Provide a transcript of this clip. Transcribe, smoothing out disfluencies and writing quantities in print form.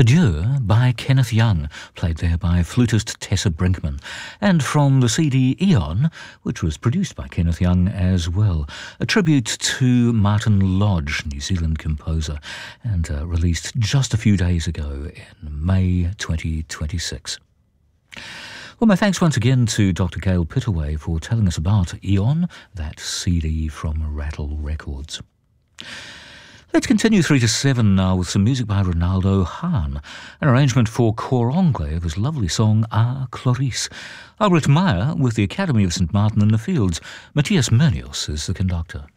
Adieu by Kenneth Young, played there by flutist Tessa Brinkman, and from the CD Eon, which was produced by Kenneth Young as well, a tribute to Martin Lodge, New Zealand composer, and released just a few days ago in May 2026. Well, my thanks once again to Dr. Gail Pittaway for telling us about Eon, that CD from Rattle Records. Let's continue 3 to 7 now with some music by Ronaldo Hahn, an arrangement for Cor Anglais of his lovely song Ah Clarice. Albert Meyer with the Academy of St. Martin in the Fields. Matthias Mernius is the conductor.